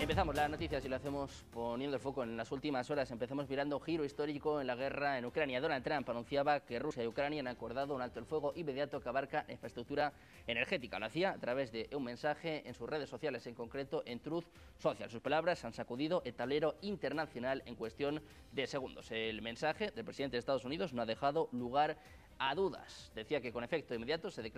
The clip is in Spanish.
Empezamos las noticias y lo hacemos poniendo el foco en las últimas horas. Empezamos mirando un giro histórico en la guerra en Ucrania. Donald Trump anunciaba que Rusia y Ucrania han acordado un alto el fuego inmediato que abarca infraestructura energética. Lo hacía a través de un mensaje en sus redes sociales, en concreto en Truth Social. Sus palabras han sacudido el tablero internacional en cuestión de segundos. El mensaje del presidente de Estados Unidos no ha dejado lugar a dudas. Decía que con efecto inmediato se declara